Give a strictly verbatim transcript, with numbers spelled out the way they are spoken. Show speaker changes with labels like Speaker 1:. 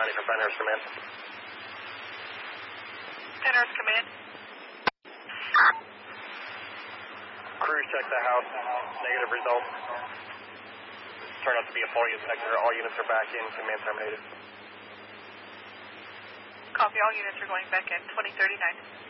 Speaker 1: ninety from Penhurst Command.
Speaker 2: Penhurst Command.
Speaker 1: Crews check the house. Negative results. Turned out to be a faulty detector. All units are back in. Command terminated.
Speaker 2: Copy. All units are going back in. twenty thirty-nine.